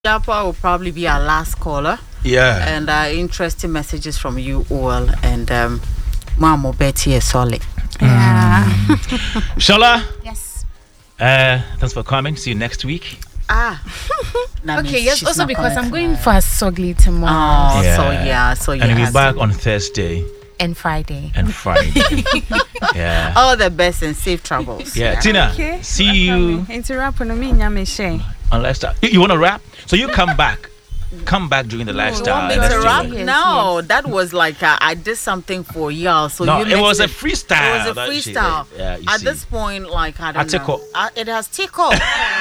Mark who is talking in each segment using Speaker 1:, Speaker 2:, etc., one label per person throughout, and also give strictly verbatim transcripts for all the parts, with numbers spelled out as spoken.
Speaker 1: Japa will probably be our last caller.
Speaker 2: Yeah.
Speaker 1: And uh, interesting messages from you all. And um, Mamo Betty is solid.
Speaker 3: Yeah.
Speaker 2: Shola.
Speaker 3: Yes.
Speaker 2: Uh, thanks for coming. See you next week.
Speaker 1: Ah.
Speaker 3: Okay, yes, also because I'm going for a Sogli tomorrow.
Speaker 1: Oh,
Speaker 2: Yeah.
Speaker 1: so yeah, so yeah.
Speaker 2: And we'll be back on Thursday
Speaker 3: And Friday.
Speaker 2: and Friday. Yeah.
Speaker 1: All the best and safe travels.
Speaker 2: Yeah. Tina,
Speaker 4: Okay.
Speaker 2: see you
Speaker 4: Interrupt on me, Nyame
Speaker 2: on Lifestyle. You, you want to rap? So you come back. Come back during the
Speaker 1: You
Speaker 2: Lifestyle.
Speaker 1: want me
Speaker 2: Let's
Speaker 1: to
Speaker 2: do
Speaker 1: rap?
Speaker 2: it.
Speaker 3: Yes,
Speaker 1: No, that was like uh, I did something for y'all. So
Speaker 2: No,
Speaker 1: you
Speaker 2: it
Speaker 1: mixed
Speaker 2: was a freestyle.
Speaker 1: It was a
Speaker 2: that she
Speaker 1: freestyle.
Speaker 2: did. Yeah, you
Speaker 1: At
Speaker 2: see.
Speaker 1: this point, like I
Speaker 2: I
Speaker 1: don't
Speaker 2: take
Speaker 1: know.
Speaker 2: up.
Speaker 1: Uh, it has take off.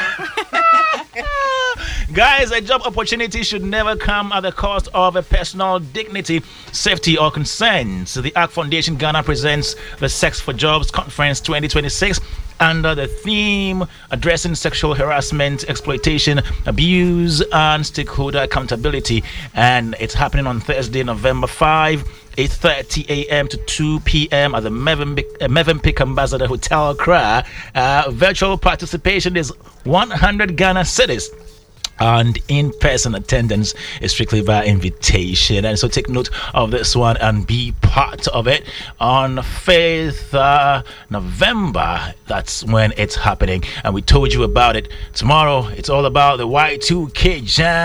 Speaker 2: Guys, a job opportunity should never come at the cost of a personal dignity, safety, or concern. So the A C T Foundation Ghana presents the Sex for Jobs Conference twenty twenty-six under the theme addressing sexual harassment, exploitation, abuse, and stakeholder accountability. And it's happening on Thursday, November fifth. eight thirty a.m. to two p.m. at the Mevenpick, uh, Mevenpick Ambassador Hotel, Accra. Uh, virtual participation is one hundred Ghana cedis. And in-person attendance is strictly via invitation. And so take note of this one and be part of it on fifth uh, November. That's when it's happening. And we told you about it. Tomorrow, it's all about the Y two K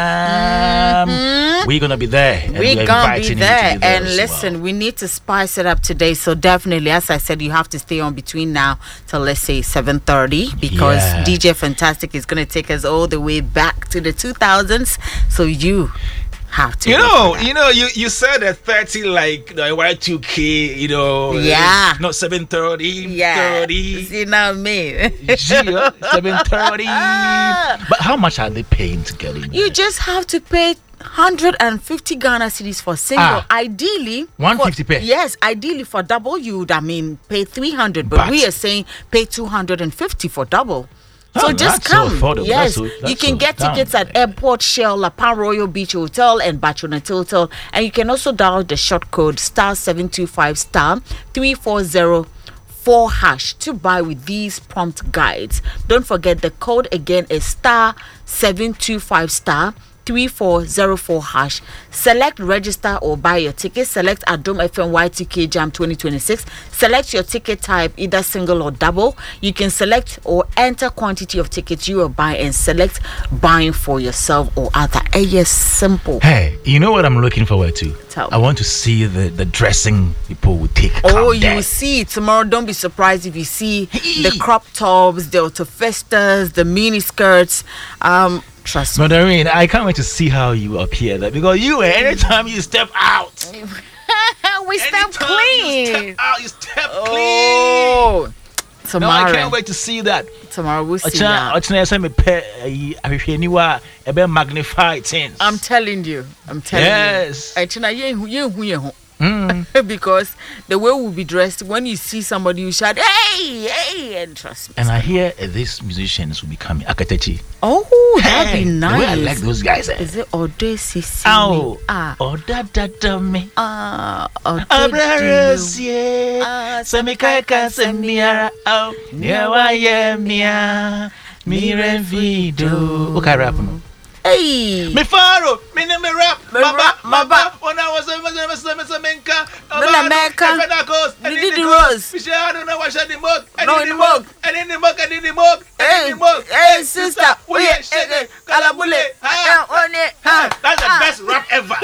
Speaker 2: Jam. Mm-hmm. We're going to be there. And
Speaker 1: We're
Speaker 2: we're
Speaker 1: gonna be
Speaker 2: inviting you
Speaker 1: there.
Speaker 2: to be there
Speaker 1: And
Speaker 2: as
Speaker 1: listen,
Speaker 2: well.
Speaker 1: we need to spice it up today. So definitely, as I said, you have to stay on between now till let's say seven thirty because
Speaker 2: Yeah.
Speaker 1: D J Fantastic is gonna take us all the way back to the two thousands. So you have to.
Speaker 2: You
Speaker 1: wait
Speaker 2: know,
Speaker 1: for that.
Speaker 2: you know, you, you said at thirty like the Y two K, you know.
Speaker 1: Yeah.
Speaker 2: Not seven thirty.
Speaker 1: Yeah.
Speaker 2: thirty.
Speaker 1: See now me.
Speaker 2: seven thirty. But how much are they paying to get in?
Speaker 1: You just have to pay one hundred fifty Ghana cedis for single.
Speaker 2: Ah.
Speaker 1: Ideally,
Speaker 2: one hundred fifty
Speaker 1: for-
Speaker 2: pay?
Speaker 1: Yes, ideally for double, you would I mean pay three hundred, but,
Speaker 2: But-
Speaker 1: we are saying pay two hundred fifty for double. So
Speaker 2: Oh,
Speaker 1: just
Speaker 2: that's so
Speaker 1: come.
Speaker 2: affordable.
Speaker 1: Yes,
Speaker 2: That's so-
Speaker 1: you
Speaker 2: that's
Speaker 1: can
Speaker 2: so
Speaker 1: get
Speaker 2: down.
Speaker 1: tickets at Airport Shell, La Pan Royal Beach Hotel, and Bachona Total. And you can also dial the short code star seven two five star three four zero four hash to buy with these prompt guides. Don't forget the code again is star seven two five star three four zero four hash. Select register or buy your ticket. Select Adom F M Y two K Jam twenty twenty-six. Select your ticket type, either single or double. You can select or enter quantity of tickets you will buy and select buying for yourself or other. Eh, yes, simple.
Speaker 2: Hey, you know what I'm looking forward to?
Speaker 1: Tell
Speaker 2: I
Speaker 1: me.
Speaker 2: want to see the, the dressing people will take.
Speaker 1: Oh,
Speaker 2: come
Speaker 1: you
Speaker 2: there.
Speaker 1: will see it tomorrow. Don't be surprised if you see the crop tops, the autofestas, the mini skirts. Um, trust me.
Speaker 2: Mandarin, I can't wait to see how you appear there because you, anytime you step out,
Speaker 1: we step
Speaker 2: anytime
Speaker 1: clean.
Speaker 2: you step out, you step
Speaker 1: Oh,
Speaker 2: clean. No, I
Speaker 1: tomorrow.
Speaker 2: can't wait to see that.
Speaker 1: Tomorrow we'll see
Speaker 2: Ọchịna
Speaker 1: that.
Speaker 2: ọchịna ese me pe ahwehwe niwa ebe magnify things.
Speaker 1: I'm telling you. I'm telling
Speaker 2: Yes.
Speaker 1: you. Actually, you you you
Speaker 2: Mm.
Speaker 1: because the way we'll be dressed, when you see somebody, you shout, "Hey, hey!" and trust me.
Speaker 2: And I hear uh, these musicians will be coming. Akatechi.
Speaker 1: Oh, that'd
Speaker 2: Hey,
Speaker 1: be
Speaker 2: the way I
Speaker 1: nice.
Speaker 2: like those guys. Eh?
Speaker 1: Is it Ode Sisi?
Speaker 2: Ow.
Speaker 1: Ah,
Speaker 2: Oh, da da da me.
Speaker 1: ah, Ode
Speaker 2: Abrarosie.
Speaker 1: Ah,
Speaker 2: Semikaika semiara. Oh, newa ye mia. Miren video. Okay, rap no.
Speaker 1: Hey.
Speaker 2: Me faro, me ne me rap,
Speaker 1: Me
Speaker 2: maba,
Speaker 1: rap,
Speaker 2: maba.
Speaker 1: maba.
Speaker 2: When I was a menka,
Speaker 1: Me na menka. Me did the rose.
Speaker 2: Me say I don't know what shall the mug.
Speaker 1: No, in the mug.
Speaker 2: And in the mug, and in the mug, and
Speaker 1: Hey,
Speaker 2: in the mug.
Speaker 1: hey, sister,
Speaker 2: we
Speaker 1: we
Speaker 2: are
Speaker 1: are
Speaker 2: shaking,
Speaker 1: kalabule,
Speaker 2: kalabule.
Speaker 1: ah, on it, ah,
Speaker 2: That's the
Speaker 1: ah.
Speaker 2: best rap ever.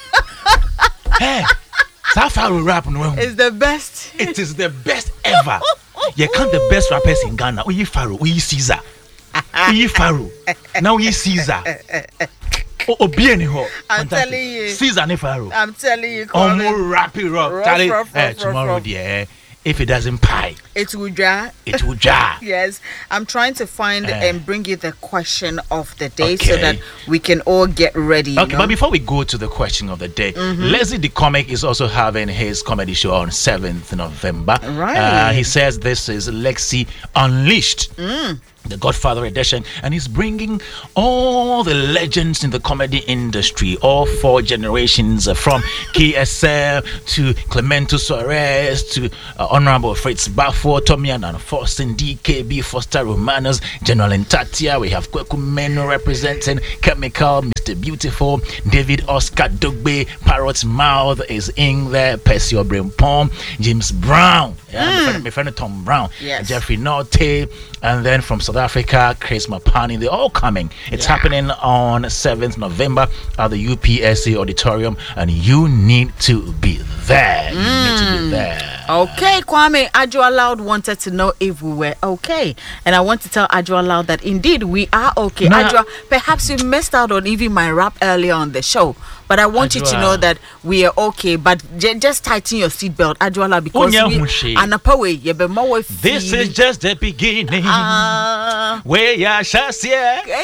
Speaker 2: Hey, so far we rap no.
Speaker 1: It's the best.
Speaker 2: It is the best ever. You count the best rappers in Ghana. Oyi Pharaoh, Oyi Caesar. Oyi Pharaoh. Now Oyi Caesar. O Obi eni ho.
Speaker 1: I'm
Speaker 2: Fantastic.
Speaker 1: telling you.
Speaker 2: Caesar ne Pharaoh.
Speaker 1: I'm telling you, Colin,
Speaker 2: Omo rap it up.
Speaker 1: Rough,
Speaker 2: Charlie,
Speaker 1: rough,
Speaker 2: eh,
Speaker 1: rough,
Speaker 2: tomorrow
Speaker 1: rough.
Speaker 2: dear, if it doesn't pie,
Speaker 1: it will dry.
Speaker 2: it will jar.
Speaker 1: Yes, I'm trying to find
Speaker 2: Eh.
Speaker 1: and bring you the question of the day so
Speaker 2: Okay.
Speaker 1: that we can all get ready. you
Speaker 2: Okay,
Speaker 1: know?
Speaker 2: but before we go to the question of the day, Leslie the Comic is also having his comedy show on seventh November.
Speaker 1: Right.
Speaker 2: Uh, he says this is Lexi Unleashed. The Godfather edition, and he's bringing all the legends in the comedy industry, all four generations, uh, from K S L to Clemento Suarez to uh, Honorable Fritz Buff for Tomianan, Forsen, D K B, Foster Romanos, General Ntatia. We have Kweku Menu representing Chemical, Mister Beautiful, David Oscar Dogbe, Parrot's Mouth is in there, Percy Brimpom, James Brown, yeah, mm. my, friend, my friend Tom Brown,
Speaker 1: yes.
Speaker 2: Jeffrey Norte, and then from South Africa, Chris Mapani. They're all coming. It's yeah. happening on seventh November at the U P S A Auditorium, and you need to be there. You mm. need to be there.
Speaker 1: Okay, Kwame, Adjoa Loud wanted to know if we were okay. And I want to tell Adjoa Loud that indeed we are okay. Nah. Adjoa, perhaps you missed out on even my rap earlier on the show. But I want Adjoa. you to know that we are okay. But j- just tighten your seatbelt, Adjoa Loud, because we, Anapawe,
Speaker 2: this is just the beginning. Uh, Where ya shall see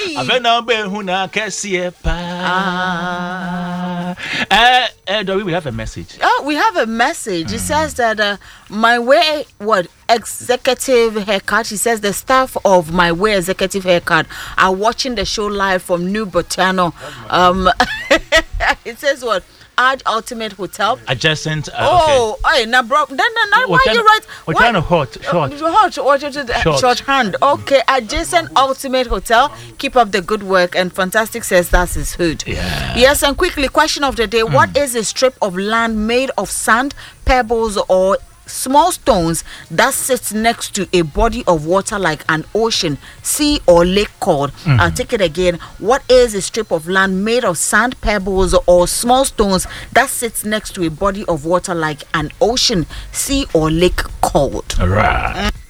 Speaker 2: Uh, uh, do we have a message?
Speaker 1: Oh, we have a message. Mm. It says that uh, my way, what, executive haircut. He says the staff of my way executive haircut are watching the show live from New Botano. Um, it says what? Arch Ultimate Hotel.
Speaker 2: Adjacent. Uh,
Speaker 1: oh,
Speaker 2: okay.
Speaker 1: hey, now, bro. Then, then, then why you write?
Speaker 2: We're trying to hot, short.
Speaker 1: Uh, hot, short, short, short hand. Okay, adjacent Ultimate Hotel. Keep up the good work. And Fantastic says that's his hood.
Speaker 2: Yeah.
Speaker 1: Yes, and quickly, question of the day: mm. What is a strip of land made of sand, pebbles, or small stones that sits next to a body of water like an ocean, sea, or lake called? Mm-hmm. I'll take it again. What is a strip of land made of sand, pebbles, or small stones that sits next to a body of water like an ocean, sea, or lake called?
Speaker 2: All right.